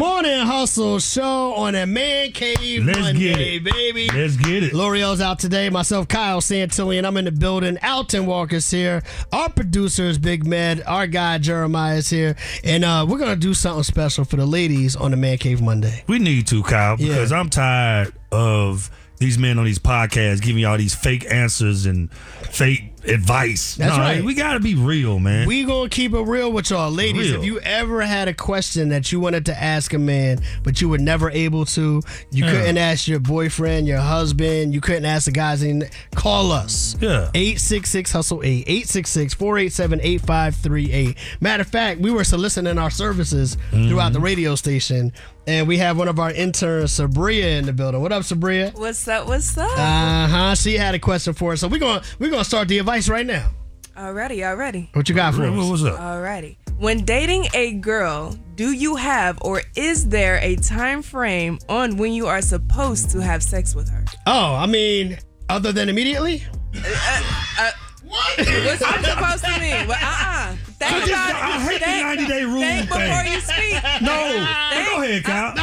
Morning Hustle Show on a Man Cave Let's Monday, get it, baby. Let's get it. L'Oreal's out today. Myself, Kyle Santillian. I'm in the building. Alton Walker's here. Our producer is Big Med. Our guy Jeremiah is here. And we're going to do something special for the ladies on the Man Cave Monday. We need to, Kyle, because I'm tired of these men on these podcasts giving y'all these fake answers and fake advice. That's right. We got to be real, man. We gonna keep it real with y'all. Ladies, Real. if you ever had a question that you wanted to ask a man, but you were never able to, you couldn't ask your boyfriend, your husband, you couldn't ask the guys, call us. Yeah. 866-HUSTLE-8, 866-487-8538. Matter of fact, we were soliciting our services throughout the radio station, and we have one of our interns, Sabria, in the building. What up, Sabria? What's up? What's up? She had a question for us, so we're gonna start the advice right now. Already. What you got for us? What's up? Alrighty. When dating a girl, do you have or is there a time frame on when you are supposed to have sex with her? Oh, I mean, other than immediately? What? What's that supposed to mean? Well, Think about it. I hate the 90-day rule Think before thing. you speak. No. Go ahead, Kyle.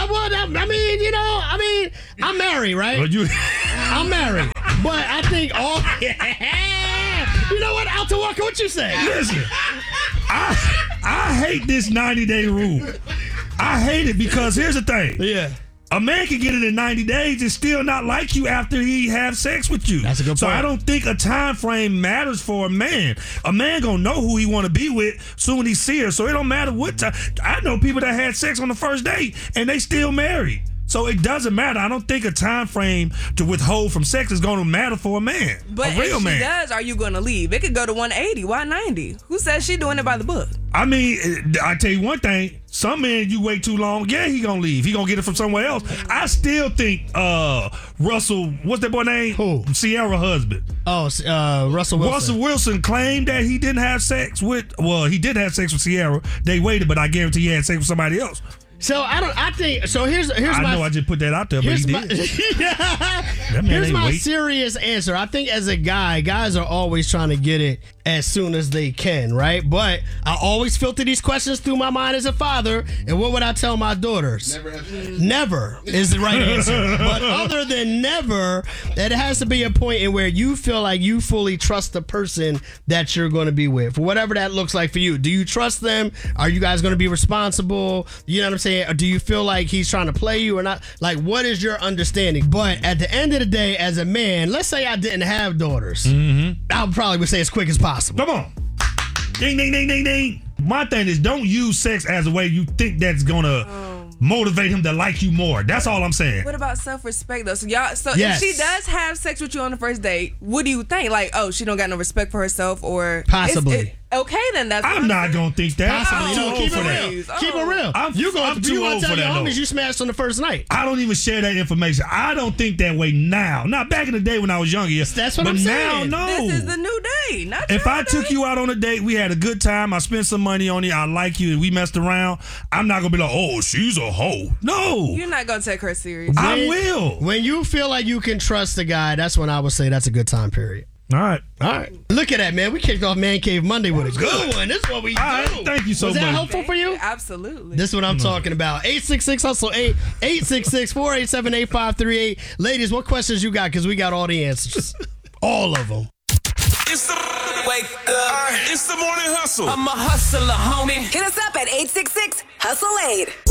I'm married, right? But you, I'm married. But I think all... You know what, Alton Walker, what you say? listen, I hate this 90-day rule. I hate it because here's the thing. Yeah. A man can get it in 90 days and still not like you after he have sex with you. That's a good So point. I don't think a time frame matters for a man. A man gonna know who he want to be with soon he see her. So it don't matter what time. I know people that had sex on the first date and they still married. So it doesn't matter. I don't think a time frame to withhold from sex is going to matter for a man. But a real if she man. does, are you going to leave? It could go to 180. Why 90? Who says she doing it by the book? I mean, I tell you one thing. Some men, you wait too long, yeah, he gonna leave. He gonna get it from somewhere else. I still think Russell, what's that boy name? Who? Sierra husband. Oh, Russell Wilson. Russell Wilson claimed that he didn't have sex with. Well, he did have sex with Sierra. They waited, but I guarantee he had sex with somebody else. So here's I my... know I just put that out there, but he did. That man Here's ain't my wait. serious answer. I think as a guy, guys are always trying to get it as soon as they can, right? But I always filter these questions through my mind as a father. And what would I tell my daughters? Never is the right answer. But other than never, it has to be a point in where you feel like you fully trust the person that you're going to be with, for whatever that looks like for you. Do you trust them? Are you guys going to be responsible? You know what I'm saying? Or do you feel like he's trying to play you or not? Like, what is your understanding? But at the end of the day, as a man, let's say I didn't have daughters. I probably would say as quick as possible. Come on. Ding, ding, ding, ding, ding. My thing is, don't use sex as a way you think that's gonna motivate him to like you more. That's all I'm saying. What about self-respect though? So Yes. if she does have sex with you on the first date, what do you think? Like, oh, she don't got no respect for herself, or Possibly. Okay, then that's. I'm not gonna think that. Possibly. I'm too No, old keep for it that. real. Keep it real. I'm You too gonna old tell for your that, homies though. you smashed on the first night. I don't even share that information. I don't think that way now. Not back in the day when I was younger. That's what but I'm saying. now, no. This is the new day. Not If your I took day. you out on a date, we had a good time, I spent some money on you, I like you, and we messed around, I'm not gonna be like, oh, she's a hoe. No. You're not gonna take her serious. I will. When you feel like you can trust the guy, that's when I would say that's a good time period. All right. All right. Look at that, man. We kicked off Man Cave Monday with a good one. This is what we do. All right. Thank you so Was that much. helpful for you? Absolutely. This is what I'm talking about. 866-HUSTLE-8, 866-487-8538. Ladies, what questions you got? Because we got all the answers. All of them. It's the wake up. It's the morning hustle. I'm a hustler, homie. Hit us up at 866-HUSTLE-8.